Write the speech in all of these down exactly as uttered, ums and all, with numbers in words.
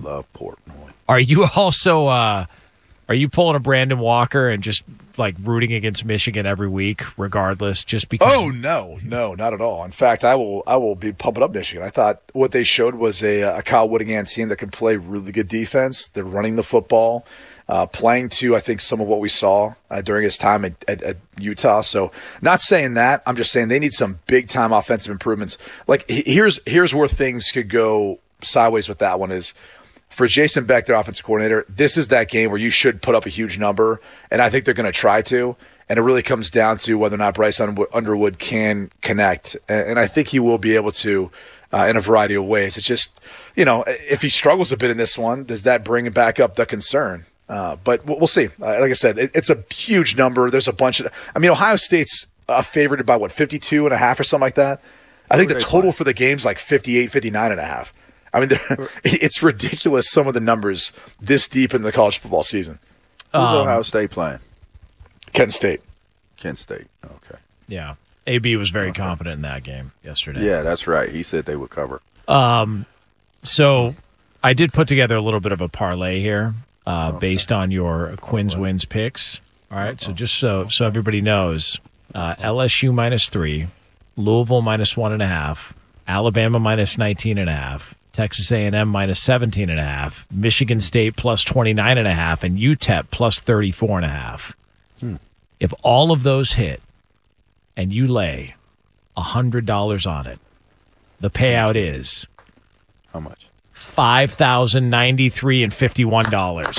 love Portnoy. Are you also uh, are you pulling a Brandon Walker and just like rooting against Michigan every week, regardless, just because? Oh no, no, not at all. In fact, I will I will be pumping up Michigan. I thought what they showed was a, a Kyle Whittingham team that can play really good defense. They're running the football, uh, playing to I think some of what we saw uh, during his time at, at, at Utah. So, not saying that. I'm just saying they need some big time offensive improvements. Like here's here's where things could go sideways with that one is. For Jason Beck, their offensive coordinator, this is that game where you should put up a huge number, and I think they're going to try to. And it really comes down to whether or not Bryce Underwood can connect. And I think he will be able to uh, in a variety of ways. It's just, you know, if he struggles a bit in this one, does that bring back up the concern? Uh, but we'll see. Uh, like I said, it, it's a huge number. There's a bunch of – I mean, Ohio State's uh, favored by, what, fifty-two and a half or something like that? I think the total for the game's like fifty-eight, fifty-nine and a half. I mean, it's ridiculous some of the numbers this deep in the college football season. Who's Um, Ohio State playing? Kent State. Kent State. Okay. Yeah. A B was very Okay. confident in that game yesterday. Yeah, that's right. He said they would cover. Um, so I did put together a little bit of a parlay here uh, Okay. based on your Quinn's wins picks. All right. So just so so everybody knows, uh, L S U minus three, Louisville minus one and a half, Alabama minus nineteen and a half, Texas A and M minus seventeen and a half, Michigan State plus twenty-nine and a half, and U T E P plus thirty-four and a half. Hmm. If all of those hit and you lay one hundred dollars on it, the payout is How much? five thousand ninety-three and fifty-one dollars.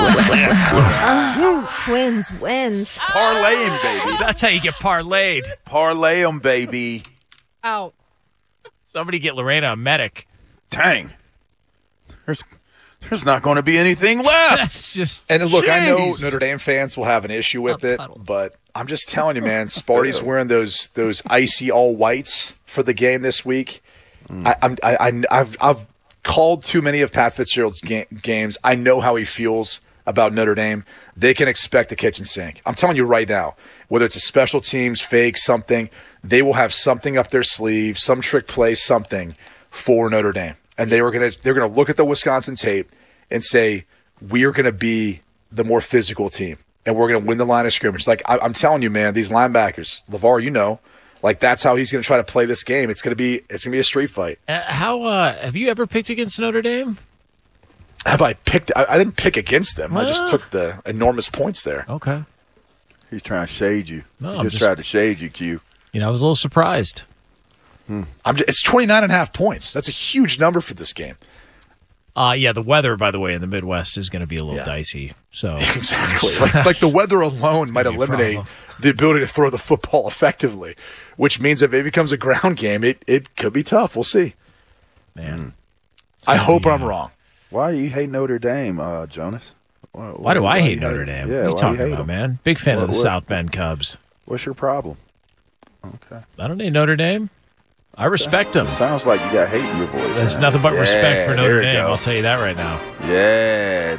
Wins, wins. Parlay him, baby. That's how you get parlayed. Parlay him, baby. Out. Somebody get Lorena a medic. Dang. There's there's not going to be anything left. That's just And look, I know Jeez. Notre Dame fans will have an issue with A it, puddle. but I'm just telling you, man, Sparty's wearing those those icy all whites for the game this week. I, I'm I, I I've I've called too many of Pat Fitzgerald's ga- games. I know how he feels about Notre Dame. They can expect the kitchen sink. I'm telling you right now, whether it's a special teams fake something, they will have something up their sleeve, some trick play, something for Notre Dame. And they were gonna they're gonna look at the Wisconsin tape and say, we are gonna be the more physical team, and we're gonna win the line of scrimmage. Like I, I'm telling you, man, these linebackers, LeVar, you know, like that's how he's gonna try to play this game. It's gonna be it's gonna be a street fight. Uh, how uh, have you ever picked against Notre Dame? Have I picked? I, I didn't pick against them. I just Well. took the enormous points there. Okay. He's trying to shade you. No, he I'm just, just- tried to shade you, Q. You know, I was a little surprised. I'm just, it's twenty-nine and a half points. That's a huge number for this game. Uh, yeah, the weather, by the way, in the Midwest is going to be a little Yeah. dicey. So Exactly. like, like the weather alone might gonna be a eliminate problem. the ability to throw the football effectively, which means if it becomes a ground game, it, it could be tough. We'll see. man, I gonna hope be, I'm uh, wrong. Why do you hate Notre Dame, uh, Jonas? Why, why do I you hate Notre Dame? Yeah, what are you why talking you hate about, them? man? Big fan What- of the what- South Bend Cubs. What's your problem? Okay. I don't hate Notre Dame. I respect them. Sounds like you got hate in your voice. There's man. nothing but Yeah, respect for Notre there you Dame. go. I'll tell you that right now. Yeah.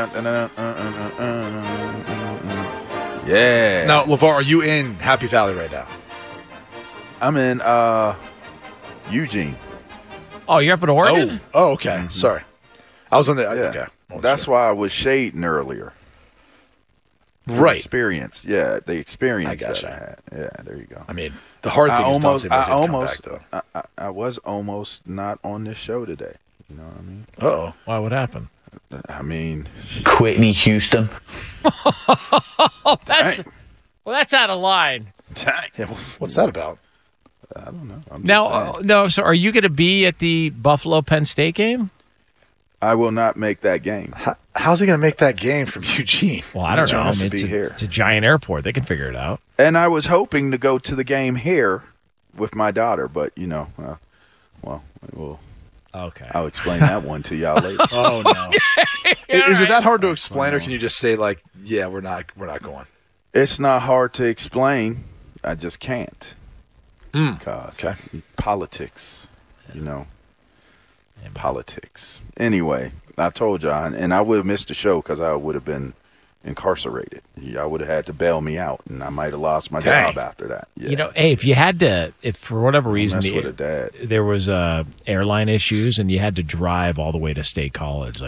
Dun-dun-dun-dun-dun-dun-dun-dun-dun. Yeah. Now, LeVar, are you in Happy Valley right now? I'm in uh, Eugene. Oh, you're up in Oregon? Oh, oh okay. Sorry. I was on the. Yeah. Okay. Oh, That's sure. why I was shading earlier. Right. Experience. Yeah, the experience I gotcha. that I had. Yeah, there you go. I mean, the hard thing I is almost, Dante Moore I didn't come almost, back, though. I, I, I was almost not on this show today. You know what I mean? Uh-oh. Why? What happened? I mean, Whitney Houston. Oh, that's Dang. well, that's out of line. dang. Yeah, what's that about? I don't know. I'm just Now, saying. uh, no. So, are you going to be at the Buffalo Penn State game? I will not make that game. How, how's he going to make that game from Eugene? Well, I don't know. I Jonas mean, to it's, be a, here. it's a giant airport. They can figure it out. And I was hoping to go to the game here with my daughter, but you know, uh, well, we'll, Okay. I'll explain that one to y'all later. Oh no! Is it that hard to explain, or Well. can you just say like, "Yeah, we're not, we're not going"? It's not hard to explain. I just can't. Because Okay. politics, you know, politics. Anyway, I told y'all, and- and I would have missed the show because I would have been incarcerated. Y'all would have had to bail me out, and I might have lost my Dang. job after that. Yeah. You know, hey, if you had to, if for whatever reason mess the, with a dad. there was uh, airline issues and you had to drive all the way to State College, like